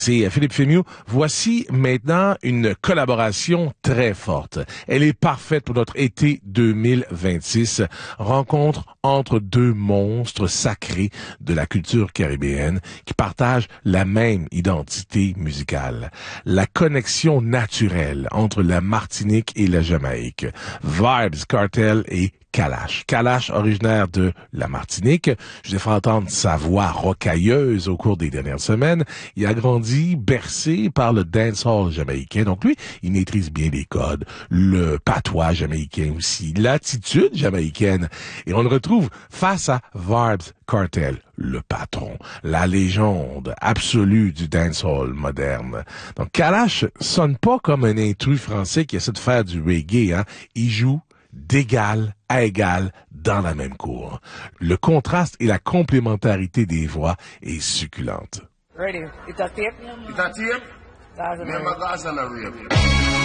C'est Philippe Fémieux. Voici maintenant une collaboration très forte. Elle est parfaite pour notre été 2026. Rencontre entre deux monstres sacrés de la culture caribéenne qui partagent la même identité musicale. La connexion naturelle entre la Martinique et la Jamaïque. Vibes Cartel et Kalash. Kalash, originaire de la Martinique. Je vous ai fait entendre sa voix rocailleuse au cours des dernières semaines. Il a grandi bercé par le dancehall jamaïcain. Donc lui, il maîtrise bien les codes, le patois jamaïcain aussi, l'attitude jamaïcaine. Et on le retrouve face à Vibes Cartel, le patron, la légende absolue du dancehall moderne. Donc Kalash sonne pas comme un intrus français qui essaie de faire du reggae, hein. Il joue d'égal à égal dans la même cour. Le contraste et la complémentarité des voix est succulente. Ready. It's a tape? It's a tape? Gaza Remember Gaza and a rape.